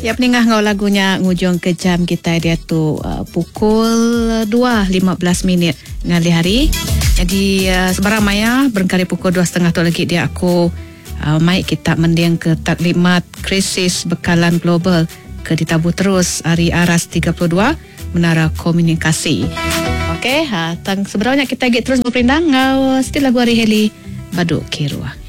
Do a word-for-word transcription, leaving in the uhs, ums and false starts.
Ya peningah ngau lagunya ngujung ke jam kita dia tu uh, pukul dua lima belas minit ngali hari. Jadi uh, sebarang maya berengkali pukul dua setengah tu lagi dia aku uh, mai kita mendiang ke taklimat krisis bekalan global ke ditabu terus hari Aras tiga puluh dua Menara Komunikasi. Okey, ha tang sebenarnya kita git terus berpindang ngau still lagu hari Heli Baduk Kirua.